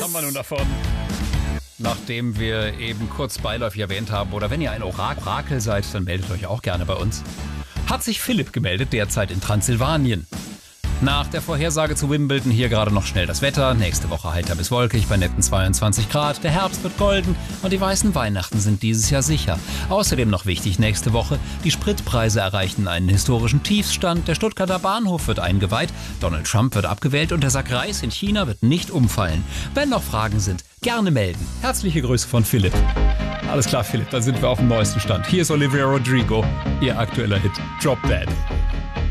haben wir nun davon? Nachdem wir eben kurz beiläufig erwähnt haben, oder wenn ihr ein Orakel seid, dann meldet euch auch gerne bei uns. Hat sich Philipp gemeldet, derzeit in Transsilvanien. Nach der Vorhersage zu Wimbledon hier gerade noch schnell das Wetter. Nächste Woche heiter bis wolkig bei netten 22 Grad. Der Herbst wird golden und die weißen Weihnachten sind dieses Jahr sicher. Außerdem noch wichtig nächste Woche, die Spritpreise erreichen einen historischen Tiefstand. Der Stuttgarter Bahnhof wird eingeweiht, Donald Trump wird abgewählt und der Sack Reis in China wird nicht umfallen. Wenn noch Fragen sind, gerne melden. Herzliche Grüße von Philipp. Alles klar, Philipp, dann sind wir auf dem neuesten Stand. Hier ist Olivia Rodrigo, ihr aktueller Hit Drop Dead.